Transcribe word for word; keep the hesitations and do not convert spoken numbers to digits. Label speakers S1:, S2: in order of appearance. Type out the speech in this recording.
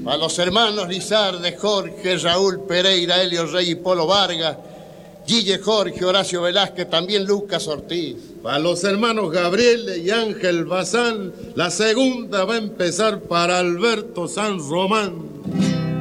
S1: Para los hermanos Lizarde, Jorge, Raúl Pereira, Helio Rey y Polo Vargas, Guille Jorge, Horacio Velázquez, también Lucas Ortiz.
S2: Para los hermanos Gabriel y Ángel Bazán, la segunda va a empezar para Alberto San Román.